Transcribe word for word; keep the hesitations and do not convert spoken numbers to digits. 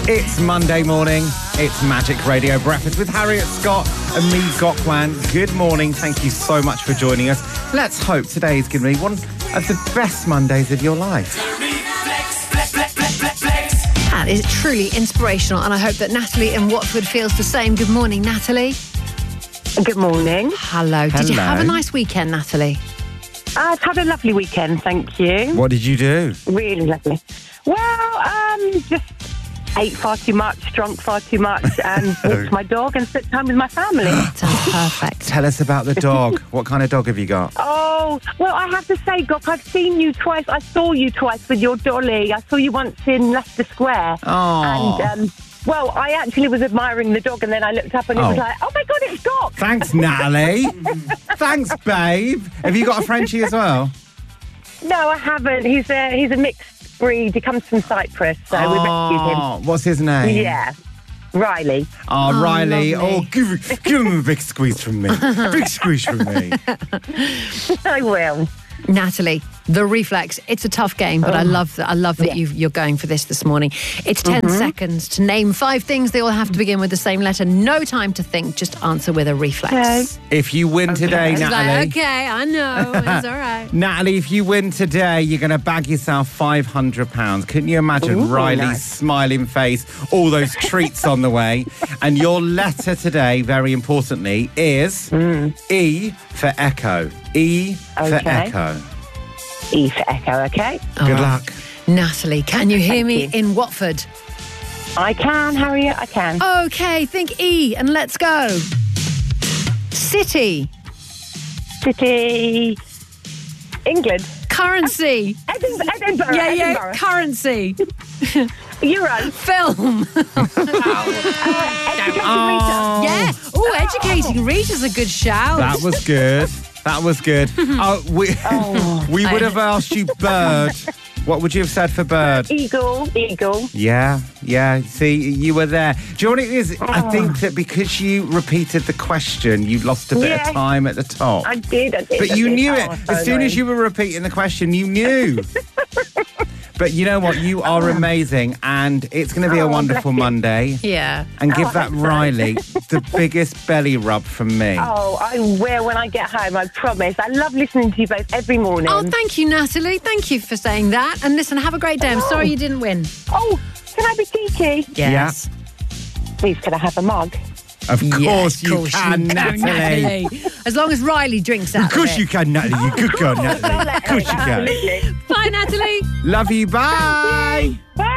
It's Monday morning. It's Magic Radio Breakfast with Harriet Scott and me, Gokwan. Good morning. Thank you so much for joining us. Let's hope today is going to be one of the best Mondays of your life. That is truly inspirational, and I hope that Natalie in Watford feels the same. Good morning, Natalie. Good morning. Hello. Hello. Did you have a nice weekend, Natalie? I've had a lovely weekend, thank you. What did you do? Really lovely. Well, um, just ate far too much, drunk far too much, and walked my dog and spent time with my family. Sounds perfect. Tell us about the dog. What kind of dog have you got? Oh, well, I have to say, Gok, I've seen you twice. I saw you twice with your dolly. I saw you once in Leicester Square. Oh. And, um, well, I actually was admiring the dog, and then I looked up and it Oh. was like, oh, my God, it's Gok. Thanks, Natalie. Thanks, babe. Have you got a Frenchie as well? No, I haven't. He's a, he's a mixed breed. He comes from Cyprus, so we rescued him. Oh, what's his name? Yeah. Riley. Oh, Oh, Riley. lovely. Oh, give, give him a big squeeze from me. Big squeeze from me. I will. Natalie, the reflex. It's a tough game, but I love that. I love that Yeah. you you're going for this this morning. It's ten Mm-hmm. seconds to name five things. They all have to begin with the same letter. No time to think. Just answer with a reflex. Okay. If you win today, It's Natalie. like, okay, I know. It's all right. Natalie, if you win today, you're going to bag yourself five hundred pounds. Couldn't you imagine Ooh, Riley's nice. smiling face, all those treats on the way? And your letter today, very importantly, is E for Echo. E for Okay. Echo. E for Echo, okay? Good Oh. luck. Natalie, can you hear Thank me you. in Watford? I can, Harriet, I can. Okay, think E and let's go. City, City, England, currency. Edinburgh, Edinburgh, Yeah, yeah, Edinburgh. currency. Euro, Film. education Oh, Yeah. Oh, educating readers a good shout. that was good. That was good. Oh, we, we would have asked you bird. What would you have said for bird? Eagle, eagle. Yeah, yeah. See, you were there. Do you know what it is? I think that because you repeated the question, you lost a bit Yeah. of time at the top. I did, I did. But I you did. knew Oh, it. so As soon as annoying. you were repeating the question, you knew. But you know what? You are amazing, and it's going to be a Oh, wonderful bless you. Monday. Yeah. And give Oh, I that hope so. Riley the biggest belly rub from me. Oh, I will when I get home, I promise. I love listening to you both every morning. Oh, thank you, Natalie. Thank you for saying that. And listen, have a great day. I'm sorry you didn't win. Oh, can I be cheeky? Yes. Please, can I have a mug? Of course, Yes, you, course can, Natalie. Natalie. As long as Riley drinks out Of course of it. you can, Natalie. You good girl, Natalie. Of course you can. Absolutely. Bye, Natalie. Love you. Bye. Bye.